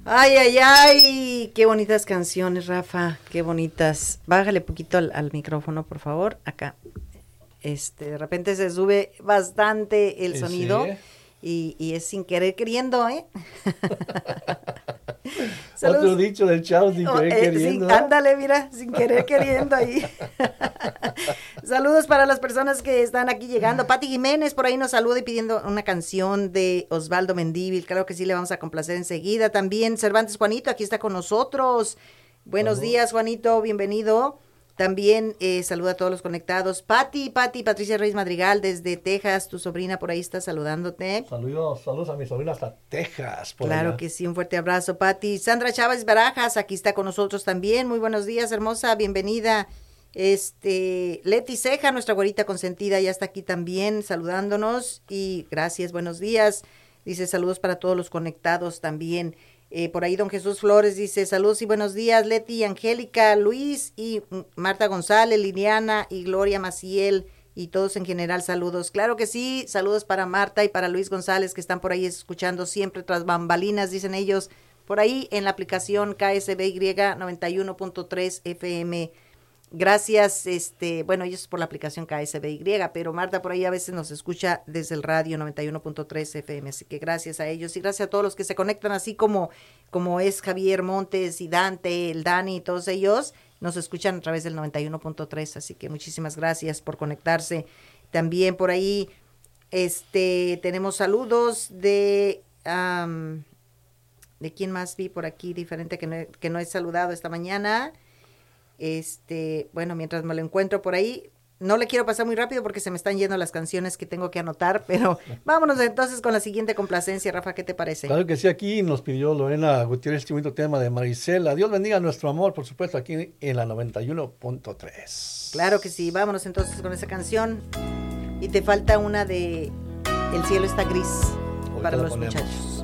Ay, ay, ay, qué bonitas canciones, Rafa, qué bonitas. Bájale poquito al micrófono, por favor, acá. De repente se sube bastante el sonido y es sin querer queriendo, ¿eh? Otro dicho del chavo, sin querer queriendo. Ándale, mira, sin querer queriendo ahí. Saludos para las personas que están aquí llegando. Pati Jiménez por ahí nos saluda y pidiendo una canción de Osvaldo Mendívil. Claro que sí, le vamos a complacer enseguida. También Cervantes Juanito, aquí está con nosotros. Buenos días, Juanito, bienvenido. También saluda a todos los conectados. Patricia Reyes Madrigal desde Texas, tu sobrina por ahí está saludándote. Saludos a mi sobrina hasta Texas. Claro allá. Que sí, un fuerte abrazo, Pati. Sandra Chávez Barajas, aquí está con nosotros también. Muy buenos días, hermosa, bienvenida. Leti Ceja, nuestra güerita consentida, ya está aquí también saludándonos. Y gracias, buenos días. Dice saludos para todos los conectados también. Por ahí don Jesús Flores dice saludos y buenos días, Leti, Angélica, Luis y Marta González, Liliana y Gloria Maciel y todos en general saludos. Claro que sí, saludos para Marta y para Luis González que están por ahí escuchando siempre tras bambalinas, dicen ellos, por ahí en la aplicación KSBY 91.3 FM. Gracias, bueno, ellos por la aplicación KSBY, pero Marta por ahí a veces nos escucha desde el radio 91.3 FM, así que gracias a ellos y gracias a todos los que se conectan, así como es Javier Montes y Dante, el Dani y todos ellos, nos escuchan a través del 91.3, así que muchísimas gracias por conectarse. También por ahí, tenemos saludos de quién más vi por aquí, diferente que no he saludado esta mañana. Bueno, mientras me lo encuentro por ahí, no le quiero pasar muy rápido porque se me están yendo las canciones que tengo que anotar, pero vámonos entonces con la siguiente complacencia, Rafa, ¿qué te parece? Claro que sí, aquí nos pidió Lorena Gutiérrez este bonito tema de Marisela. Dios bendiga nuestro amor, por supuesto, aquí en la 91.3. Claro que sí, vámonos entonces con esa canción. Y te falta una de El cielo está gris. Ahorita para los muchachos.